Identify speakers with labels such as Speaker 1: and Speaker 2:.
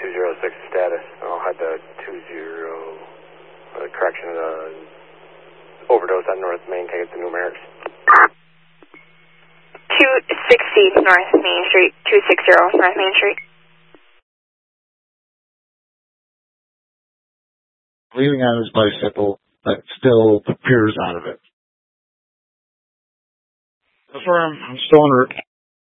Speaker 1: 206 status. I'll have the 20, correction, overdose on North Main, take it to numerics.
Speaker 2: 260 North Main Street, 260 North Main Street.
Speaker 3: Leaning on his bicycle, but still peers out of it. Affirm, I'm still on route.